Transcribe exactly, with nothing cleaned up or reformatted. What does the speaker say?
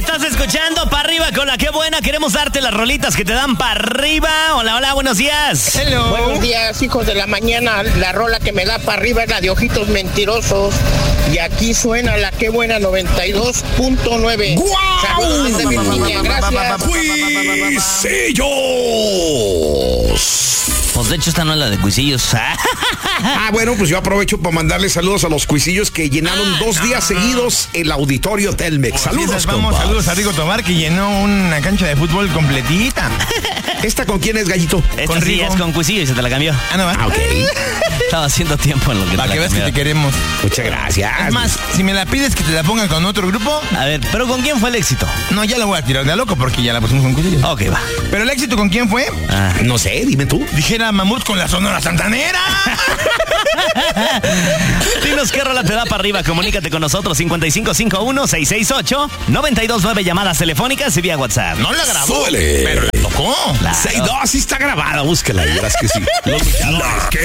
Estás escuchando Pa' Arriba con la Que Buena. Queremos darte las rolitas que te dan pa' arriba. Hola, hola, buenos días. Hello. Buenos días, hijos de la mañana. La rola que me da pa' arriba es la de Ojitos Mentirosos. Y aquí suena la Que Buena noventa y dos punto nueve. ¡Guau! Saludos desde Virginia, gracias. ¡Cuisillos! Pues de hecho esta no es la de Cuisillos. Ah, bueno, pues yo aprovecho para mandarle saludos a los Cuisillos que llenaron Ah, dos no, días no. seguidos el auditorio Telmex. Saludos, Vamos, compa. saludos a Rigo Tobar, que llenó una cancha de fútbol completita. ¿Esta con quién es, Gallito? Esta Con sí Rigo. es con Cuisillo y se te la cambió. Ah, no va. Ah, ok. Estaba haciendo tiempo en lo que Para te que la veas que te cambiaron. queremos. Muchas gracias. Es más, si me la pides que te la pongan con otro grupo, A ver, ¿pero con quién fue el éxito? no, ya la voy a tirar de a loco porque ya la pusimos con cuchillos. Ok, va. Pero el éxito, ¿con quién fue? Ah. No sé, dime tú. Dijera Mamut con la Sonora Santanera. Dinos qué rola te da para arriba. Comunícate con nosotros. cincuenta y cinco cincuenta y uno, seiscientos sesenta y ocho, noventa y dos nueve llamadas telefónicas y vía WhatsApp. No la grabó, Súbele. pero la tocó. Claro. seis dos, sí está grabada, búsquela y verás que sí. Los luchadores.